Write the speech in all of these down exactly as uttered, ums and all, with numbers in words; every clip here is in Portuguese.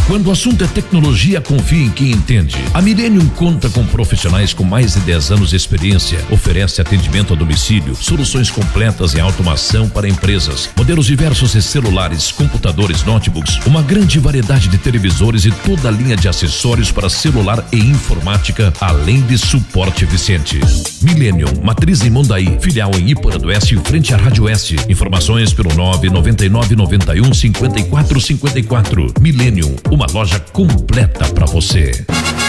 Quando o assunto é tecnologia, confie em quem entende. A Millennium conta com profissionais com mais de dez anos de experiência. Oferece atendimento a domicílio, soluções completas em automação para empresas, modelos diversos de celulares, computadores, notebooks, uma grande variedade de televisores e toda a linha de acessórios para celular e informática, além de suporte eficiente. Millennium, matriz em Mondaí, filial em Iporã do Oeste, em frente à Rádio Oeste. Informações pelo nove nove nove nove um cinco quatro cinco quatro. Millennium, uma loja completa para você.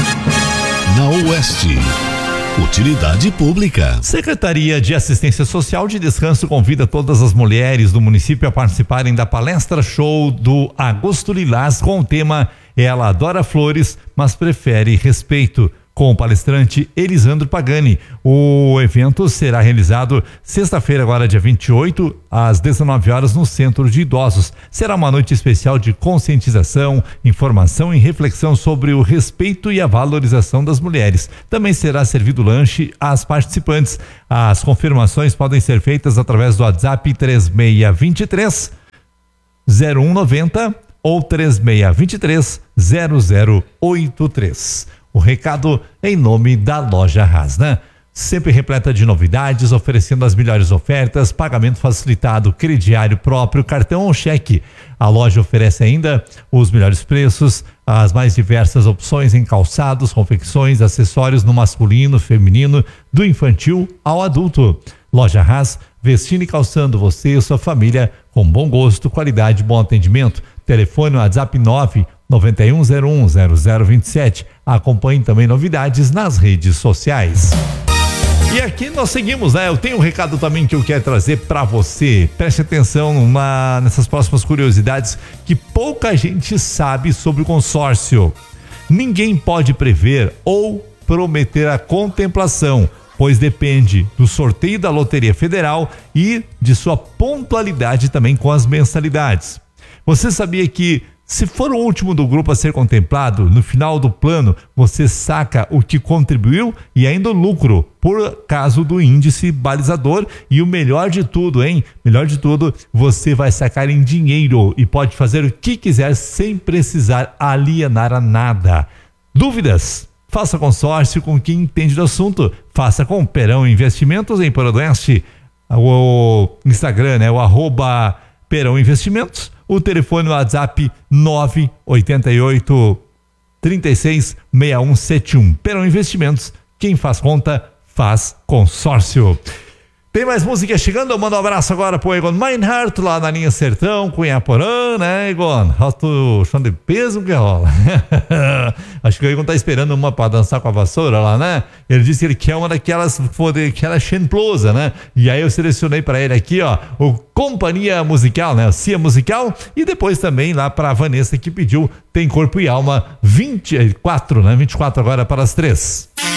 Na Oeste, utilidade pública. Secretaria de Assistência Social de Descanso convida todas as mulheres do município a participarem da palestra show do Agosto Lilás com o tema Ela Adora Flores, mas prefere respeito, com o palestrante Elisandro Pagani. O evento será realizado sexta-feira, agora dia vinte e oito, às dezenove horas, no Centro de Idosos. Será uma noite especial de conscientização, informação e reflexão sobre o respeito e a valorização das mulheres. Também será servido lanche às participantes. As confirmações podem ser feitas através do WhatsApp três seis dois três zero um nove zero ou três seis dois três zero zero oito três. O recado em nome da Loja Rasna, sempre repleta de novidades, oferecendo as melhores ofertas, pagamento facilitado, crediário próprio, cartão ou cheque. A loja oferece ainda os melhores preços, as mais diversas opções em calçados, confecções, acessórios no masculino, feminino, do infantil ao adulto. Loja Ras, vestindo e calçando você e sua família com bom gosto, qualidade e bom atendimento. Telefone no WhatsApp nove nove um zero um zero zero dois sete. Acompanhe também novidades nas redes sociais. E aqui nós seguimos, né? Eu tenho um recado também que eu quero trazer para você. Preste atenção numa, nessas próximas curiosidades que pouca gente sabe sobre o consórcio. Ninguém pode prever ou prometer a contemplação, pois depende do sorteio da Loteria Federal e de sua pontualidade também com as mensalidades. Você sabia que, se for o último do grupo a ser contemplado, no final do plano você saca o que contribuiu e ainda o lucro, por causa do índice balizador? E o melhor de tudo, hein? Melhor de tudo, você vai sacar em dinheiro e pode fazer o que quiser sem precisar alienar a nada. Dúvidas? Faça consórcio com quem entende do assunto. Faça com Perão Investimentos em Iporã do Oeste. O Instagram, né? O arroba Perão Investimentos. O telefone no WhatsApp nove oito oito, três seis, seis um sete um. Perão Investimentos, quem faz conta, faz consórcio. Tem mais música chegando, eu mando um abraço agora pro Egon Meinhardt, lá na linha Sertão, Cunhaporã, né, Egon? Rosto chão de peso que rola. Acho que o Egon tá esperando uma pra dançar com a vassoura lá, né? Ele disse que ele quer uma daquelas, aquela chemplosa, né? E aí eu selecionei pra ele aqui, ó, o Companhia Musical, né? O Cia Musical, e depois também lá pra Vanessa que pediu Tem Corpo e Alma, vinte e quatro, né? vinte e quatro agora para as três.